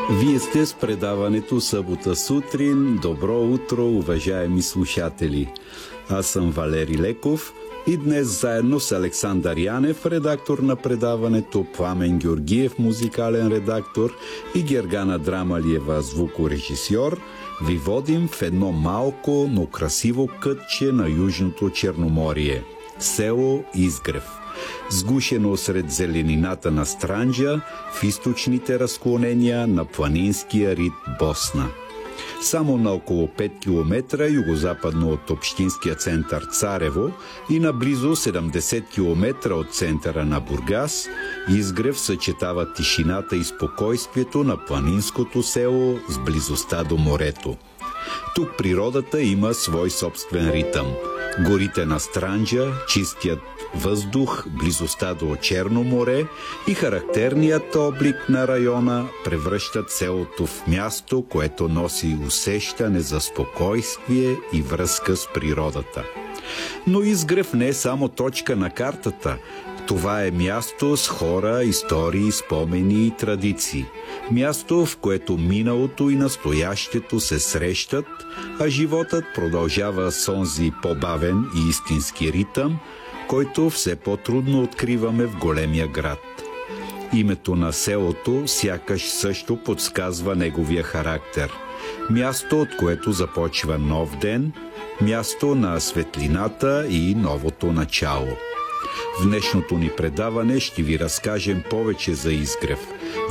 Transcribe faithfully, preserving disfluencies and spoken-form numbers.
Вие сте с предаването Събота сутрин. Добро утро, уважаеми слушатели! Аз съм Валери Леков и днес заедно с Александър Янев, редактор на предаването, Пламен Георгиев, музикален редактор, и Гергана Драмалиева, звукорежисьор, ви водим в едно малко, но красиво кътче на Южното Черноморие – село Изгрев. Сгушено сред зеленината на Странджа, в източните разклонения на планинския рид Босна. Само на около пет километра югозападно от общинския център Царево и на близо седемдесет километра от центъра на Бургас, Изгрев съчетава тишината и спокойствието на планинското село с близостта до морето. Тук природата има свой собствен ритъм. Горите на Странджа, чистият въздух, близостта до Черно море и характерният облик на района превръщат селото в място, което носи усещане за спокойствие и връзка с природата. Но Изгрев не е само точка на картата. Това е място с хора, истории, спомени и традиции. Място, в което миналото и настоящето се срещат, а животът продължава с онзи по-бавен и истински ритъм, който все по-трудно откриваме в големия град. Името на селото сякаш също подсказва неговия характер. Място, от което започва нов ден, място на светлината и новото начало. В днешното ни предаване ще ви разкажем повече за Изгрев,